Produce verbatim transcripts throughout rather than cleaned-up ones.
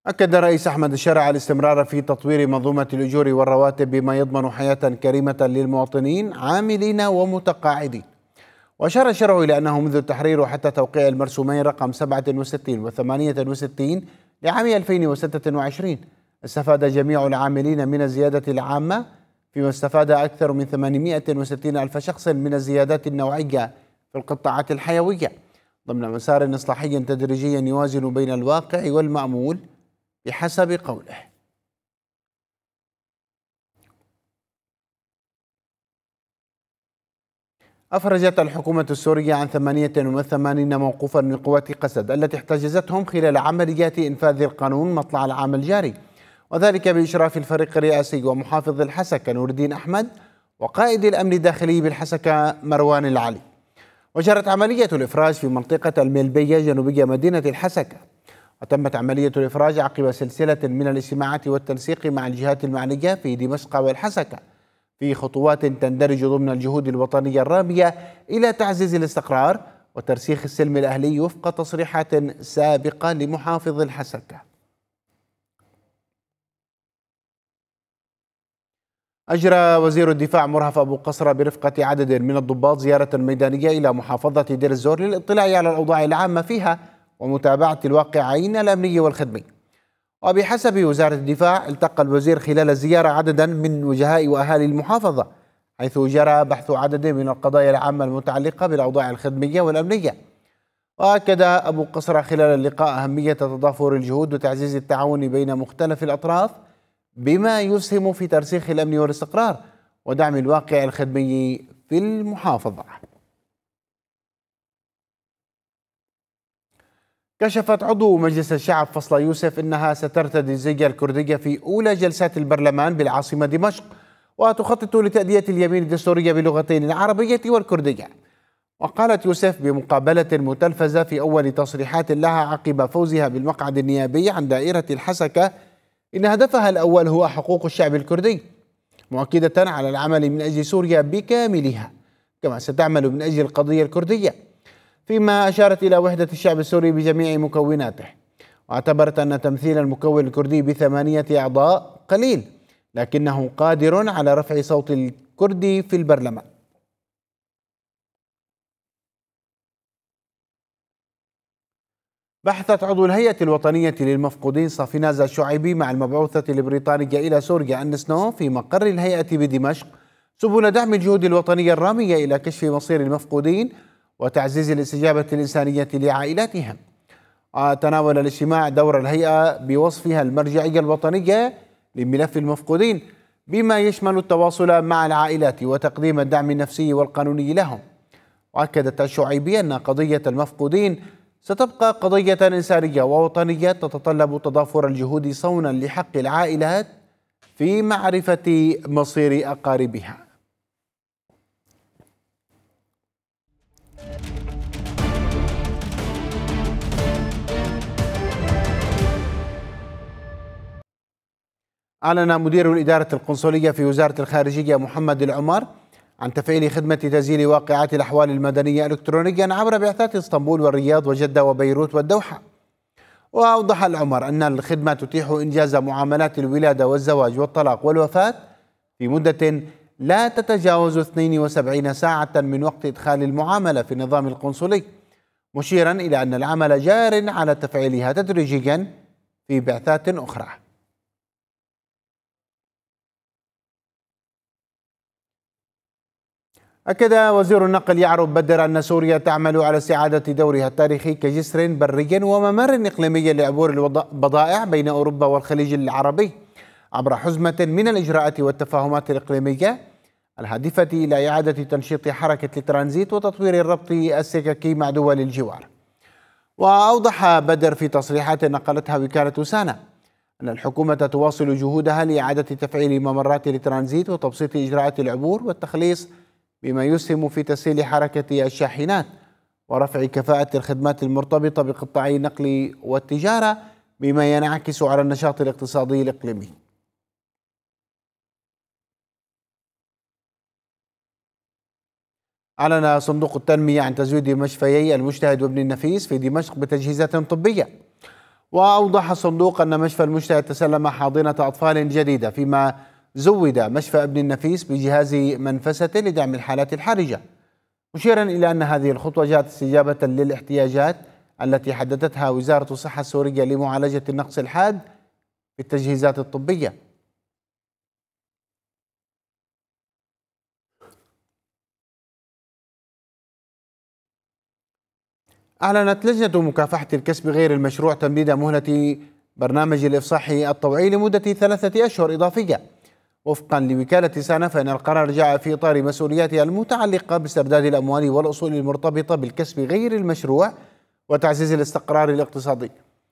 أكد الرئيس أحمد الشرع الاستمرار في تطوير منظومة الأجور والرواتب بما يضمن حياة كريمة للمواطنين عاملين ومتقاعدين. وأشار الشرع إلى أنه منذ التحرير وحتى توقيع المرسومين رقم سبعة وستين وثمانية وستين لعام ألفين وستة وعشرين استفاد جميع العاملين من الزيادة العامة، فيما استفاد أكثر من ثمانمائة وستين ألف شخص من الزيادات النوعية في القطاعات الحيوية ضمن مسار إصلاحي تدريجي يوازن بين الواقع والمأمول بحسب قوله. أفرجت الحكومة السورية عن ثمانية وثمانين موقوفا من قوات قسد التي احتجزتهم خلال عمليات إنفاذ القانون مطلع العام الجاري، وذلك بإشراف الفريق الرئاسي ومحافظ الحسكة نور الدين أحمد وقائد الأمن الداخلي بالحسكة مروان العلي. وجرت عملية الإفراج في منطقة الملبية جنوبية مدينة الحسكة، وتمت عملية الإفراج عقب سلسلة من الاجتماعات والتنسيق مع الجهات المعنية في دمشق والحسكة في خطوات تندرج ضمن الجهود الوطنية الرامية إلى تعزيز الاستقرار وترسيخ السلم الأهلي وفق تصريحات سابقة لمحافظ الحسكة. أجرى وزير الدفاع مرهف أبو قصرة برفقة عدد من الضباط زيارة ميدانية إلى محافظة دير الزور للاطلاع على الأوضاع العامة فيها ومتابعة الواقعين الأمني والخدمي. وبحسب وزارة الدفاع التقى الوزير خلال الزيارة عددا من وجهاء وأهالي المحافظة، حيث جرى بحث عدد من القضايا العامة المتعلقة بالأوضاع الخدمية والأمنية. وأكد أبو قصرة خلال اللقاء أهمية تضافر الجهود وتعزيز التعاون بين مختلف الأطراف بما يسهم في ترسيخ الأمن والاستقرار ودعم الواقع الخدمي في المحافظة. كشفت عضو مجلس الشعب فصل يوسف أنها سترتدي الزي الكردية في أولى جلسات البرلمان بالعاصمة دمشق، وتخطط لتأدية اليمين الدستورية باللغتين العربية والكردية. وقالت يوسف بمقابلة متلفزة في أول تصريحات لها عقب فوزها بالمقعد النيابي عن دائرة الحسكة إن هدفها الأول هو حقوق الشعب الكردي، مؤكدة على العمل من أجل سوريا بكاملها كما ستعمل من أجل القضية الكردية، فيما أشارت إلى وحدة الشعب السوري بجميع مكوناته. واعتبرت أن تمثيل المكون الكردي بثمانية أعضاء قليل، لكنه قادر على رفع صوت الكردي في البرلمان. بحثت عضو الهيئة الوطنية للمفقودين صافيناز الشعيبي مع المبعوثة البريطانية إلى سوريا أن سنو في مقر الهيئة بدمشق سبل دعم الجهود الوطنية الرامية إلى كشف مصير المفقودين وتعزيز الاستجابة الإنسانية لعائلاتهم. وتناول الاجتماع دور الهيئة بوصفها المرجعية الوطنية لملف المفقودين بما يشمل التواصل مع العائلات وتقديم الدعم النفسي والقانوني لهم. وأكدت الشعيبي أن قضية المفقودين ستبقى قضية إنسانية ووطنية تتطلب تضافر الجهود صونا لحق العائلات في معرفة مصير أقاربها. أعلن مدير الإدارة القنصلية في وزارة الخارجية محمد العمر عن تفعيل خدمة تسجيل واقعات الأحوال المدنية إلكترونيا عبر بعثات اسطنبول والرياض وجدة وبيروت والدوحة. وأوضح العمر أن الخدمة تتيح إنجاز معاملات الولادة والزواج والطلاق والوفاة في مدة لا تتجاوز اثنتين وسبعين ساعة من وقت إدخال المعاملة في النظام القنصلي، مشيرا إلى أن العمل جار على تفعيلها تدريجيا في بعثات أخرى. أكد وزير النقل يعرب بدر أن سوريا تعمل على استعادة دورها التاريخي كجسر بري وممر إقليمي لعبور البضائع بين أوروبا والخليج العربي عبر حزمة من الإجراءات والتفاهمات الإقليمية الهادفة إلى إعادة تنشيط حركة الترانزيت وتطوير الربط السككي مع دول الجوار. وأوضح بدر في تصريحات نقلتها وكالة سانا أن الحكومة تواصل جهودها لإعادة تفعيل ممرات الترانزيت وتبسيط إجراءات العبور والتخليص بما يسهم في تسهيل حركة الشاحنات ورفع كفاءة الخدمات المرتبطة بقطاعي النقل والتجارة بما ينعكس على النشاط الاقتصادي الإقليمي. أعلن صندوق التنمية عن تزويد مشفيي المجتهد وابن النفيس في دمشق بتجهيزات طبية. وأوضح الصندوق أن مشفى المشتى تسلم حاضنة أطفال جديدة، فيما زود مشفى ابن النفيس بجهاز منفسة لدعم الحالات الحرجة، مشيرا إلى أن هذه الخطوة جاءت استجابة للاحتياجات التي حددتها وزارة الصحة السورية لمعالجة النقص الحاد في التجهيزات الطبية. أعلنت لجنة مكافحة الكسب غير المشروع تمديد مهلة برنامج الإفصاح الطوعي لمدة ثلاثة أشهر إضافية. وفقا لوكالة سانا، فإن القرار جاء في إطار مسؤولياتها المتعلقة باسترداد الأموال والأصول المرتبطة بالكسب غير المشروع وتعزيز الاستقرار الاقتصادي.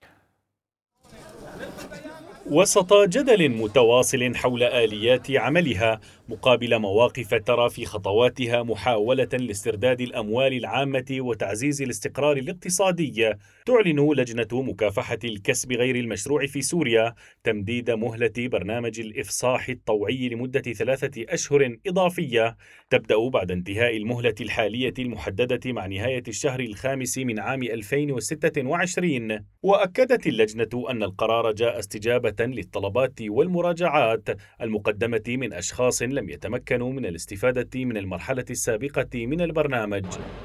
وسط جدل متواصل حول آليات عملها مقابل مواقف ترى في خطواتها محاولة لاسترداد الأموال العامة وتعزيز الاستقرار الاقتصادي، تعلن لجنة مكافحة الكسب غير المشروع في سوريا تمديد مهلة برنامج الإفصاح الطوعي لمدة ثلاثة أشهر إضافية تبدأ بعد انتهاء المهلة الحالية المحددة مع نهاية الشهر الخامس من عام ألفين وستة وعشرين. وأكدت اللجنة أن القرار جاء استجابة للطلبات والمراجعات المقدمة من أشخاص لم يتمكنوا من الاستفادة من المرحلة السابقة من البرنامج.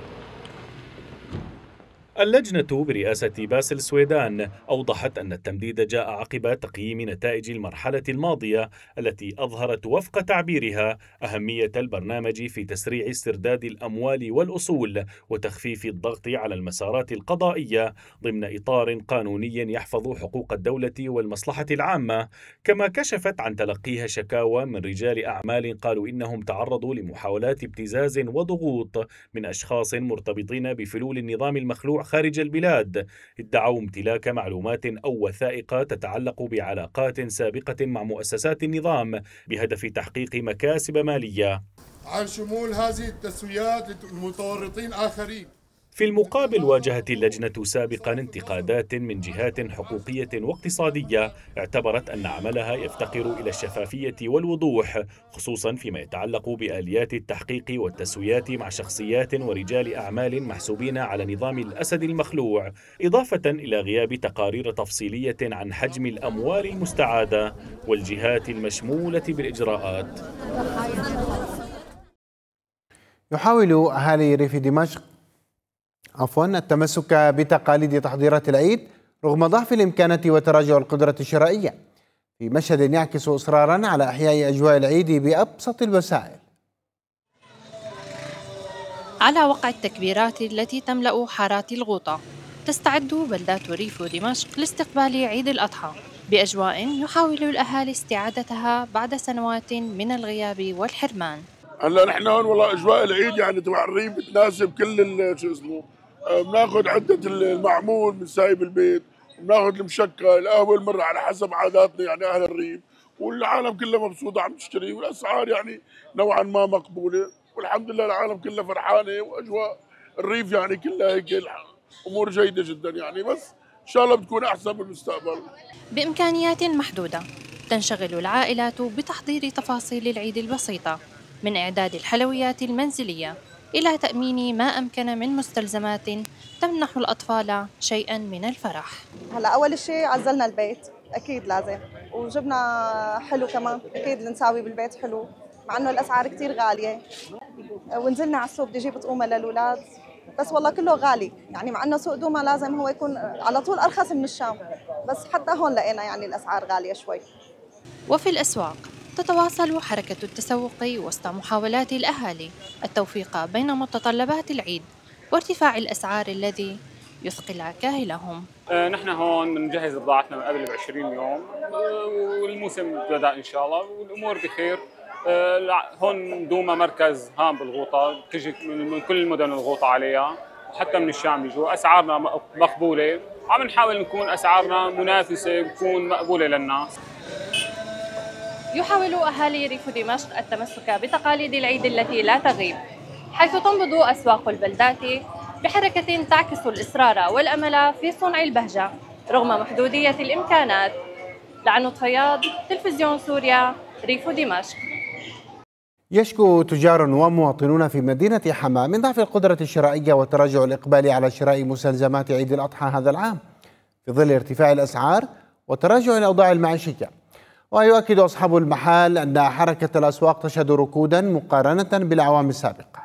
اللجنة برئاسة باسل سويدان أوضحت أن التمديد جاء عقب تقييم نتائج المرحلة الماضية التي أظهرت وفق تعبيرها أهمية البرنامج في تسريع استرداد الأموال والأصول وتخفيف الضغط على المسارات القضائية ضمن إطار قانوني يحفظ حقوق الدولة والمصلحة العامة. كما كشفت عن تلقيها شكاوى من رجال أعمال قالوا إنهم تعرضوا لمحاولات ابتزاز وضغوط من أشخاص مرتبطين بفلول النظام المخلوع خارج البلاد، ادعوا امتلاك معلومات أو وثائق تتعلق بعلاقات سابقة مع مؤسسات النظام بهدف تحقيق مكاسب مالية، عن شمول هذه التسويات لمتورطين آخرين. في المقابل، واجهت اللجنة سابقا انتقادات من جهات حقوقية واقتصادية اعتبرت أن عملها يفتقر إلى الشفافية والوضوح، خصوصا فيما يتعلق بآليات التحقيق والتسويات مع شخصيات ورجال أعمال محسوبين على نظام الأسد المخلوع، إضافة إلى غياب تقارير تفصيلية عن حجم الأموال المستعادة والجهات المشمولة بالإجراءات. يحاول أهالي ريف دمشق عفوا التمسك بتقاليد تحضيرات العيد رغم ضعف الإمكانات وتراجع القدرة الشرائية، في مشهد يعكس إصرارا على إحياء أجواء العيد بأبسط الوسائل. على وقع التكبيرات التي تملأ حارات الغوطة، تستعد بلدات ريف دمشق لاستقبال عيد الأضحى بأجواء يحاول الأهالي استعادتها بعد سنوات من الغياب والحرمان. هلا نحن هون والله اجواء العيد يعني تبع الريف بتناسب كل شو اسمه، بناخذ عده المعمول من سايب البيت، بناخذ المشكل، القهوه المره على حسب عاداتنا يعني اهل الريف، والعالم كلها مبسوطه عم تشتري، والاسعار يعني نوعا ما مقبوله، والحمد لله العالم كلها فرحانه، واجواء الريف يعني كلها هيك امور جيده جدا يعني، بس ان شاء الله بتكون احسن بالمستقبل. بامكانيات محدوده تنشغل العائلات بتحضير تفاصيل العيد البسيطه، من إعداد الحلويات المنزلية إلى تأمين ما أمكن من مستلزمات تمنح الأطفال شيئاً من الفرح. هلا أول شيء عزلنا البيت أكيد لازم، وجبنا حلو كمان أكيد نساوي بالبيت حلو مع إنه الأسعار كتير غالية، ونزلنا على السوق بدي أجيب طعومة للأولاد، بس والله كله غالي يعني، مع إنه سوق دوما لازم هو يكون على طول أرخص من الشام، بس حتى هون لقينا يعني الأسعار غالية شوي. وفي الأسواق تتواصل حركة التسوق وسط محاولات الأهالي التوفيق بين متطلبات العيد وارتفاع الأسعار الذي يثقل كاهلهم. آه نحن هون بنجهز بضاعتنا من قبل بعشرين يوم، آه والموسم بدأ إن شاء الله والأمور بخير. آه هون دوما مركز هام بالغوطة، تجي من كل المدن الغوطة عليها وحتى من الشام بيجوا، أسعارنا مقبولة، عم نحاول نكون أسعارنا منافسة تكون مقبولة للناس. يحاول أهالي ريف دمشق التمسك بتقاليد العيد التي لا تغيب، حيث تنبض أسواق البلدات بحركة تعكس الإصرار والأمل في صنع البهجة رغم محدودية الإمكانات. لعنود فياض، تلفزيون سوريا، ريف دمشق. يشكو تجار ومواطنون في مدينة حماة من ضعف القدرة الشرائية وتراجع الإقبال على شراء مستلزمات عيد الأضحى هذا العام، في ظل ارتفاع الأسعار وتراجع الأوضاع المعيشية. ويؤكد أصحاب المحال أن حركة الأسواق تشهد ركودا مقارنة بالأعوام السابقة.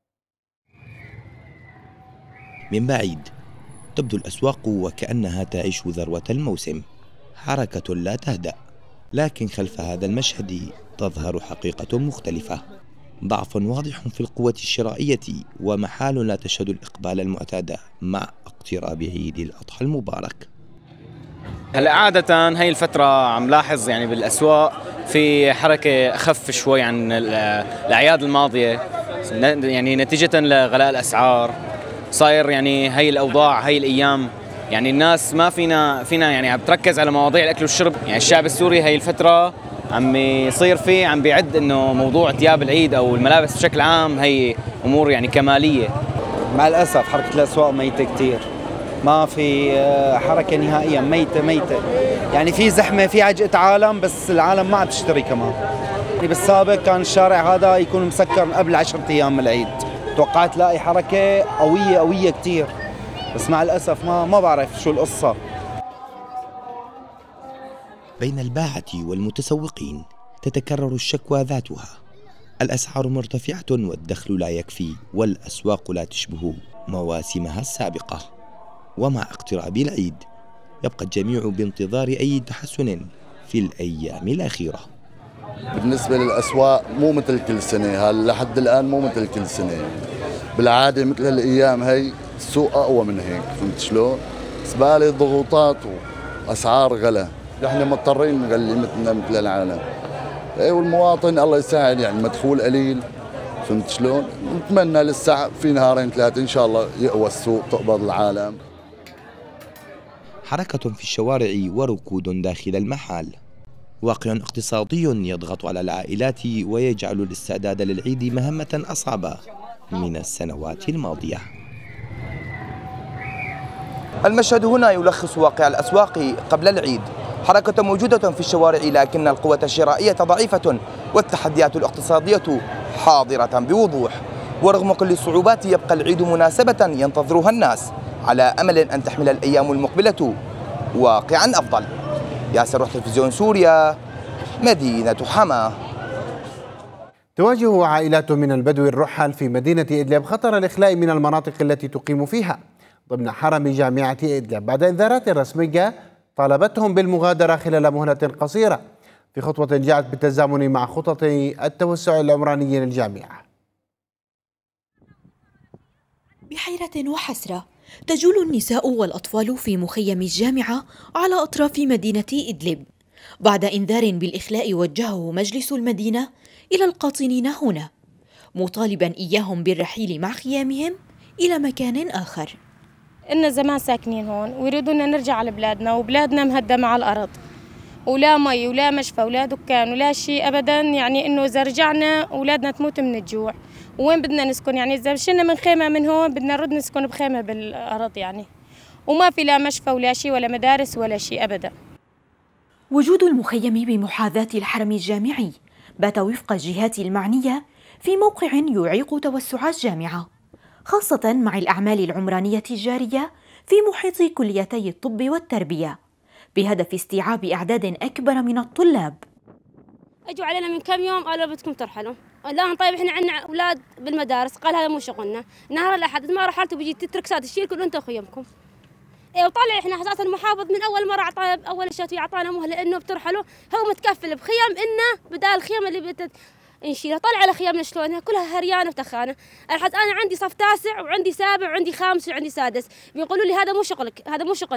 من بعيد تبدو الأسواق وكأنها تعيش ذروة الموسم، حركة لا تهدأ، لكن خلف هذا المشهد تظهر حقيقة مختلفة، ضعف واضح في القوة الشرائية ومحال لا تشهد الإقبال المعتاد مع اقتراب عيد الأضحى المبارك. هلا عادة هاي الفترة عم لاحظ يعني بالأسواق في حركة أخف شوي عن الأعياد الماضية، يعني نتيجة لغلاء الأسعار. صاير يعني هاي الأوضاع هاي الأيام يعني الناس ما فينا فينا يعني عم تركز على مواضيع الأكل والشرب. يعني الشعب السوري هاي الفترة عم يصير فيه عم بيعد إنه موضوع ثياب العيد أو الملابس بشكل عام هي أمور يعني كمالية. مع الأسف حركة الأسواق ميتة كتير، ما في حركة نهائيا، ميتة ميتة. يعني في زحمة، في عجقة عالم، بس العالم ما عم تشتري كمان. يعني بالسابق كان الشارع هذا يكون مسكر قبل عشرة أيام من العيد، توقعت لاقي حركة قوية قوية كتير، بس مع الأسف ما ما بعرف شو القصة. بين الباعة والمتسوقين تتكرر الشكوى ذاتها، الأسعار مرتفعة والدخل لا يكفي والأسواق لا تشبه مواسمها السابقة. ومع اقتراب العيد يبقى الجميع بانتظار أي تحسن في الأيام الأخيرة. بالنسبة للأسواق مو مثل كل سنة، لحد الآن مو مثل كل سنة. بالعادة مثل هالأيام هي السوق أقوى من هيك، فهمت شلون؟ زبالة ضغوطات وأسعار غلا، نحن مضطرين نغلي مثلنا مثل العالم. ايه والمواطن الله يساعد، يعني مدخول قليل، فهمت شلون؟ نتمنى لسه في نهارين ثلاثة إن شاء الله يقوى السوق، تقبض العالم. حركة في الشوارع وركود داخل المحال، واقع اقتصادي يضغط على العائلات ويجعل الاستعداد للعيد مهمة أصعب من السنوات الماضية. المشهد هنا يلخص واقع الأسواق قبل العيد، حركة موجودة في الشوارع لكن القوة الشرائية ضعيفة والتحديات الاقتصادية حاضرة بوضوح. ورغم كل الصعوبات يبقى العيد مناسبة ينتظرها الناس على أمل أن تحمل الأيام المقبلة واقعا أفضل. ياسر روح تلفزيون سوريا، مدينة حما. تواجه عائلات من البدو الرحل في مدينة إدلب خطر الإخلاء من المناطق التي تقيم فيها ضمن حرم جامعة إدلب بعد إنذارات رسمية طالبتهم بالمغادرة خلال مهلة قصيرة، في خطوة جاءت بالتزامن مع خطط التوسع العمراني للجامعة. بحيرة وحسرة تجول النساء والأطفال في مخيم الجامعة على أطراف مدينة إدلب بعد إنذار بالإخلاء وجهه مجلس المدينة إلى القاطنين هنا، مطالبا إياهم بالرحيل مع خيامهم إلى مكان آخر. إن زمان ساكنين هون ويريدونا نرجع على بلادنا، وبلادنا مهدمة على الأرض، ولا مي ولا مشفى ولا دكان ولا شيء أبدا. يعني إنه إذا رجعنا أولادنا تموت من الجوع، وين بدنا نسكن؟ يعني إذا مشينا من خيمة من هون بدنا نرد نسكن بخيمة بالأرض يعني، وما في لا مشفى ولا شيء ولا مدارس ولا شيء أبدا. وجود المخيم بمحاذاة الحرم الجامعي بات وفق الجهات المعنية في موقع يعيق توسع الجامعة، خاصة مع الأعمال العمرانية الجارية في محيط كليتي الطب والتربية بهدف استيعاب أعداد أكبر من الطلاب. اجوا علينا من كم يوم قالوا بدكم ترحلوا، الآن طيب احنا عندنا أولاد بالمدارس، قال هذا مو شغلنا، نهار الأحد ما رحلتوا بيجي تترك ساد تشيلكم أنتم خيمكم. ايه وطلع احنا اساسا المحافظ من اول مره اعطانا اول شيء اعطانا مهله انه بترحلوا، هو متكفل بخيم انه بدال الخيم اللي بت نشيلها. طلع على خيامنا شلونها كلها هريانه وتخانه. الحين انا عندي صف تاسع وعندي سابع وعندي خامس وعندي سادس، بيقولوا لي هذا مو شغلك، هذا مو شغل